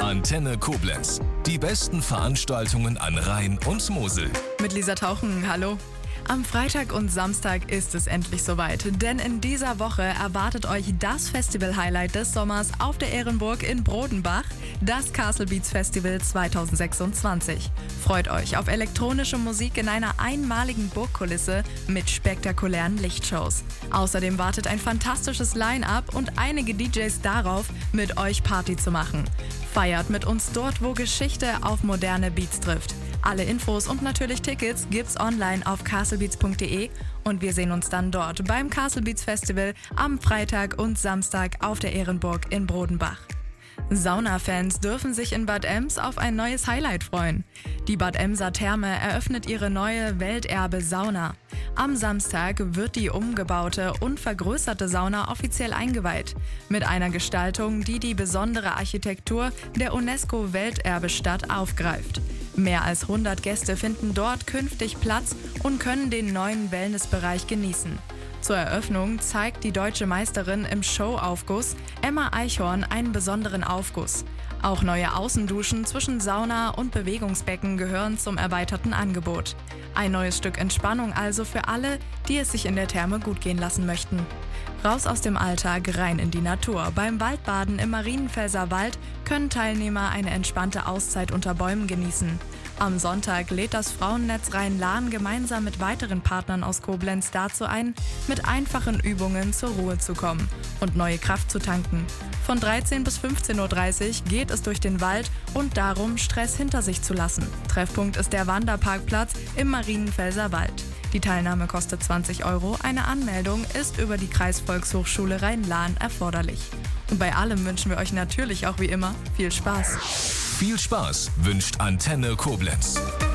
Antenne Koblenz. Die besten Veranstaltungen an Rhein und Mosel. Mit Lisa Tauchen, hallo. Am Freitag und Samstag ist es endlich soweit, denn in dieser Woche erwartet euch das Festival-Highlight des Sommers auf der Ehrenburg in Brodenbach, das Castle Beats Festival 2026. Freut euch auf elektronische Musik in einer einmaligen Burgkulisse mit spektakulären Lichtshows. Außerdem wartet ein fantastisches Line-Up und einige DJs darauf, mit euch Party zu machen. Feiert mit uns dort, wo Geschichte auf moderne Beats trifft. Alle Infos und natürlich Tickets gibt's online auf castlebeats.de und wir sehen uns dann dort beim Castle Beats Festival am Freitag und Samstag auf der Ehrenburg in Brodenbach. Saunafans dürfen sich in Bad Ems auf ein neues Highlight freuen. Die Bad Emser Therme eröffnet ihre neue Welterbe-Sauna. Am Samstag wird die umgebaute und vergrößerte Sauna offiziell eingeweiht. Mit einer Gestaltung, die die besondere Architektur der UNESCO-Welterbestadt aufgreift. Mehr als 100 Gäste finden dort künftig Platz und können den neuen Wellnessbereich genießen. Zur Eröffnung zeigt die deutsche Meisterin im Showaufguss Emma Eichhorn einen besonderen Aufguss. Auch neue Außenduschen zwischen Sauna und Bewegungsbecken gehören zum erweiterten Angebot. Ein neues Stück Entspannung also für alle, die es sich in der Therme gut gehen lassen möchten. Raus aus dem Alltag, rein in die Natur. Beim Waldbaden im Marienfelser Wald können Teilnehmer eine entspannte Auszeit unter Bäumen genießen. Am Sonntag lädt das Frauennetz Rhein-Lahn gemeinsam mit weiteren Partnern aus Koblenz dazu ein, mit einfachen Übungen zur Ruhe zu kommen und neue Kraft zu tanken. Von 13 bis 15.30 Uhr geht es durch den Wald und darum, Stress hinter sich zu lassen. Treffpunkt ist der Wanderparkplatz im Marienfelser Wald. Die Teilnahme kostet 20 €, eine Anmeldung ist über die Kreisvolkshochschule Rhein-Lahn erforderlich. Und bei allem wünschen wir euch natürlich auch wie immer viel Spaß. Viel Spaß wünscht Antenne Koblenz.